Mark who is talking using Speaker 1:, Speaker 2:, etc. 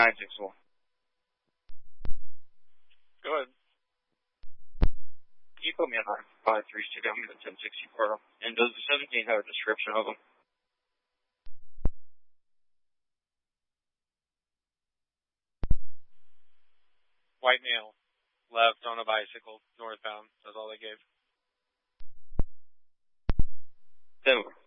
Speaker 1: 961.
Speaker 2: Go ahead.
Speaker 1: Can you put me on 536? I'm at 1064. And does the 17 have a description of them?
Speaker 2: White male, left on a bicycle, northbound. That's all they gave.
Speaker 1: Denver.